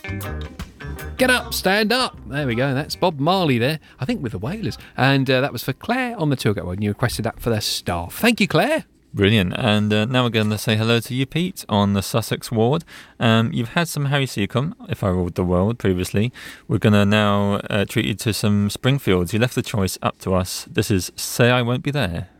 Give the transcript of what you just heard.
Get up, stand up. There we go. That's Bob Marley there, I think with the Wailers. And that was for Claire on the tour guide when you requested that for their staff. Thank you, Claire. Brilliant. And now we're going to say hello to you, Pete, on the Sussex ward. You've had some Harry Seacombe, If I Ruled the World, previously. We're going to now treat you to some Springfields. You left the choice up to us. This is Say I Won't Be There.